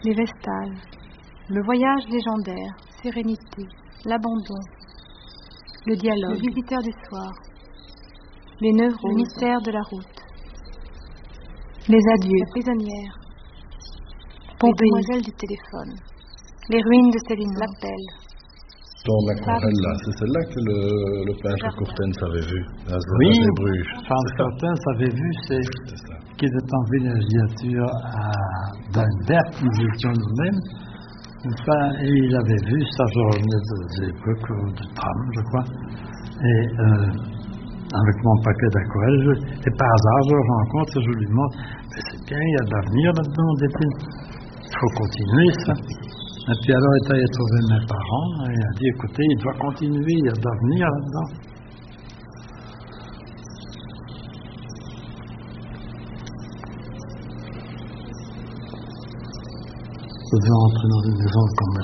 les Vestales, le voyage légendaire, sérénité, l'abandon, le dialogue, le visiteur du soir, les 9 roses, le mystère de la route, les adieux, la prisonnière, les demoiselles du téléphone, les ruines de Céline, l'appel. Ton aquarelle-là, c'est celle-là que le peintre Courtens avait vue, oui, Bruges. Frans Courtens avait vu, c'est qu'il était en villégiature à Dunkerque, nous étions nous-mêmes. Enfin, et il avait vu ça, je revenais des époques de tram, je crois, et avec mon paquet d'aquarelles, et par hasard, je le rencontre et je lui demande, mais c'est bien, il y a de l'avenir là-dedans, dit-il. Il faut continuer ça. Et puis alors, il est allé trouver mes parents, et il a dit, écoutez, il doit continuer, il y a de l'avenir là-dedans. Je devais entrer dans une maison comme